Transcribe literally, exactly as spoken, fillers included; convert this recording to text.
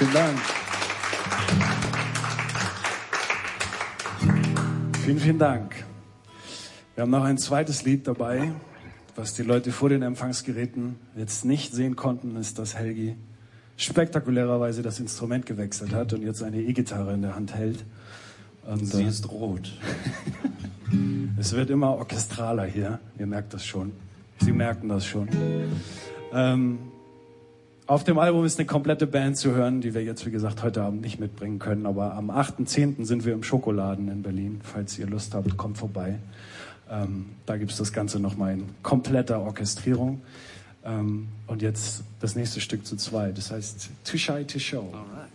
Vielen Dank. Vielen, vielen Dank. Wir haben noch ein zweites Lied dabei, was die Leute vor den Empfangsgeräten jetzt nicht sehen konnten, ist, dass Helgi spektakulärerweise das Instrument gewechselt hat und jetzt eine E-Gitarre in der Hand hält. Und sie ist rot. Es wird immer orchestraler hier, ihr merkt das schon. Sie merken das schon. Ähm, auf dem Album ist eine komplette Band zu hören, die wir jetzt, wie gesagt, heute Abend nicht mitbringen können. Aber am achten zehnten sind wir im Schokoladen in Berlin. Falls ihr Lust habt, kommt vorbei. Ähm, da gibt's das Ganze nochmal in kompletter Orchestrierung. Ähm, und jetzt das nächste Stück zu zweit. Das heißt Too Shy to Show. Alright.